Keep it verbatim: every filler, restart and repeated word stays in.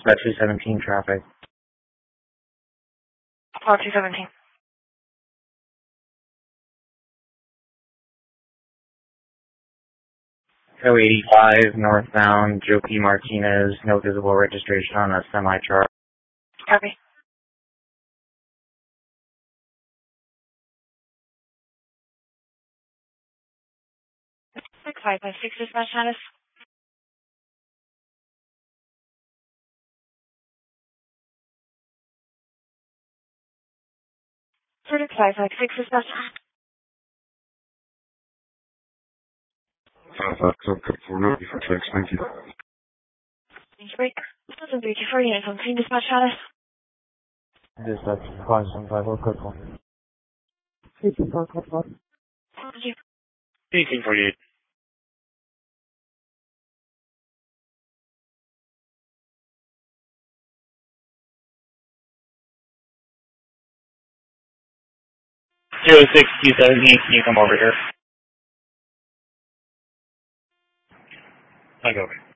About two seventeen traffic. Call two seventeen. O eighty-five northbound, Joe P. Martinez, no visible registration on a semi-truck. Copy. six five five six dispatch status. six five five six dispatch. Uh, that's okay for now. Thanks, thank you. Thank you, break. seven three two four units on scene dispatch status. Dispatch, five seven five, or quick one. Thank you. eighteen forty-eight. zero six two seventeen, can you come over here? I go.